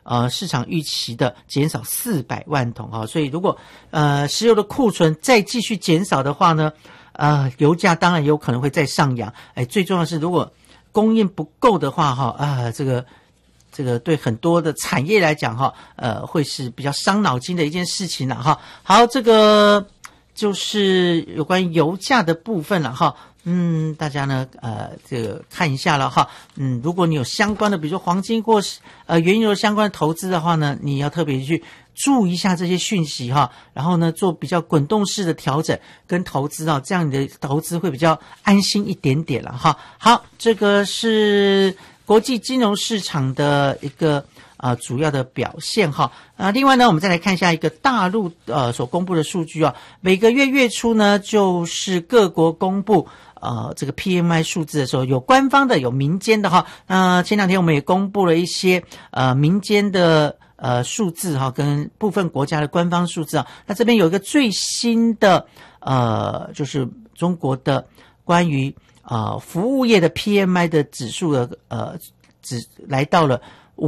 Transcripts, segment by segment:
市场预期的减少400万桶啊，所以如果石油的库存再继续减少的话呢，油价当然有可能会再上扬。最重要的是如果供应不够的话这个对很多的产业来讲会是比较伤脑筋的一件事情了哈。好，这个就是有关于油价的部分了哈。大家呢这个看一下了哈。如果你有相关的比如说黄金或是原油相关的投资的话呢，你要特别去注意一下这些讯息哈，然后呢做比较滚动式的调整跟投资这样你的投资会比较安心一点点了哈。好，这个是国际金融市场的一个主要的表现哈。另外呢，我们再来看一下一个大陆所公布的数据每个月月初呢，就是各国公布这个 PMI 数字的时候，有官方的有民间的哈。前两天我们也公布了一些民间的数字跟部分国家的官方数字那这边有一个最新的就是中国的关于服务业的 PMI 的指数的来到了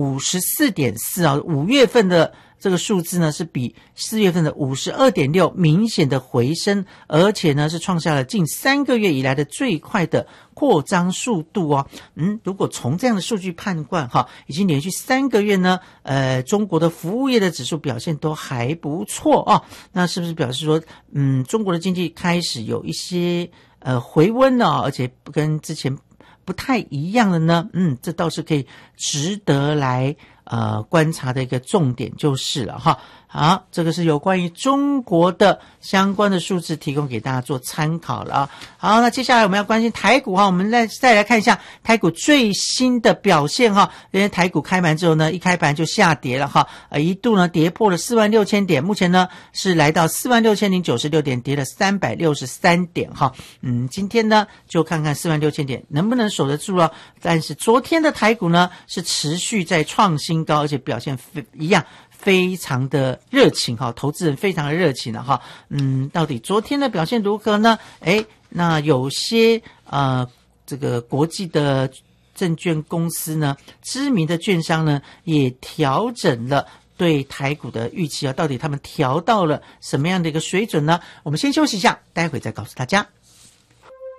54.4 5月份的这个数字呢是比4月份的52.6明显的回升，而且呢是创下了近3个月以来的最快的扩张速度如果从这样的数据判断已经连续3个月呢中国的服务业的指数表现都还不错那是不是表示说中国的经济开始有一些回温了而且跟之前不太一样的呢这倒是可以值得来观察的一个重点就是了哈。好，这个是有关于中国的相关的数字提供给大家做参考了好，那接下来我们要关心台股我们再来看一下台股最新的表现因为台股开盘之后呢，一开盘就下跌了一度呢跌破了46000点，目前呢是来到46096点，跌了363点今天呢就看看46000点能不能守得住但是昨天的台股呢是持续在创新高，而且表现一样非常的热情投资人非常的热情到底昨天的表现如何呢？那有些这个国际的证券公司呢，知名的券商呢也调整了对台股的预期到底他们调到了什么样的一个水准呢？我们先休息一下，待会再告诉大家。